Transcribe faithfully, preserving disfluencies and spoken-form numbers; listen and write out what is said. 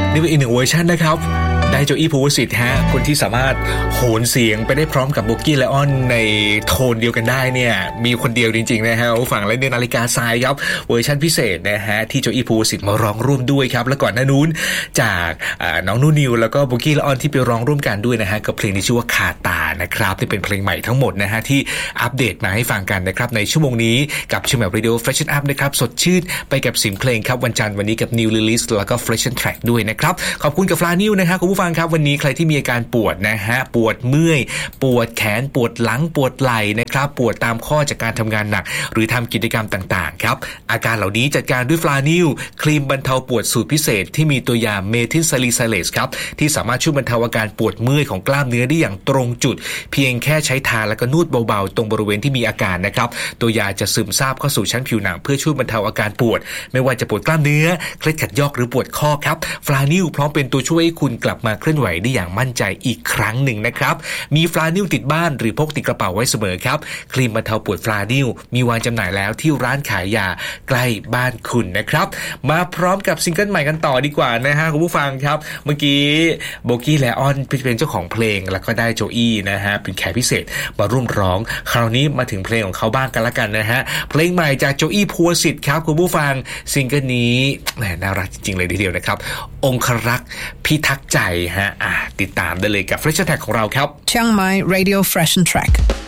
นี่เป็นอีกหนึ่งเวอร์ชันนะครับได้โจอี้ภูวสิทธิ์ฮะคนที่สามารถโหนเสียงไปได้พร้อมกับโบกี้และอ้อนในโทนเดียวกันได้เนี่ยมีคนเดียวจริงๆนะฮะฝั่งและเดือนนาฬิกาทรายครับเวอร์ชันพิเศษนะฮะที่โจอี้ภูวสิทธิ์มาร้องร่วมด้วยครับและก่อนหน้านู้นจากน้องนูนิวแล้วก็โบกี้และอ้อนที่ไปร้องร่วมกันด้วยนะฮะกับเพลงที่ชื่อว่าขาตานะครับที่เป็นเพลงใหม่ทั้งหมดนะฮะที่อัปเดตมาให้ฟังกันนะครับในชั่วโมงนี้กับชิมแบบ Radio Freshen Up นะครับสดชื่นไปกับเสียงเพลงครับวันจันทร์วันนี้กับ New Release แล้วก็ Freshen Track ด้วยนะครับขอบคุณกับฟลานิวนะฮะคุณผู้ฟังครับวันนี้ใครที่มีอาการปวดนะฮะปวดเมื่อยปวดแขนปวดหลังปวดไหล่นะครับปวดตามข้อจากการทำงานหนักหรือทำกิจกรรมต่างๆครับอาการเหล่านี้จัดการด้วยฟลานิลครีมบรรเทาปวดสูตรพิเศษที่มีตัวยาเมทิลซาลิไซเลสครับที่สามารถช่วยบรรเทาอาการปวดเมื่อยของกล้ามเนื้อได้อย่างตรงจุดเพียงแค่ใช้ทาแล้วก็นวดเบาๆตรงบริเวณที่มีอาการนะครับตัวยาจะซึมซาบเข้าสู่ชั้นผิวหนังเพื่อช่วยบรรเทาอาการปวดไม่ว่าจะปวดกล้ามเนื้อเคล็ดขัดยอกหรือปวดข้อครับฟลานิลพร้อมเป็นตัวช่วยให้คุณกลับมาเคลื่อนไหวได้อย่างมั่นใจอีกครั้งหนึ่งนะครับมีฟลานิลติดบ้านหรือพกติดกระเป๋าไว้เสมอครับครีมบรรเทาปวดฟลานิลมีวางจำหน่ายแล้วที่ร้านขายยาใกล้บ้านคุณนะครับมาพร้อมกับซิงเกิลใหม่กันต่อดีกว่านะฮะคุณผู้ฟังครับเมื่อกี้โบกี้และอ้อนเป็นเจ้าของเพลงแล้วก็ได้โจอี้นะฮะเป็นแขกพิเศษมาร่วมร้องคราวนี้มาถึงเพลงของเขาบ้างกันละกันนะฮะเพลงใหม่จากโจอี้ภูวสิทธิ์ครับคุณผู้ฟังซิงเกิลนี้แหมน่ารักจริงๆเลยทีเดียวนะครับองครักษ์พิทักษ์ใจฮะอ่ะติดตามได้เลยกับ Fresh Track ของเราครับ Chiang Mai Radio Fresh Track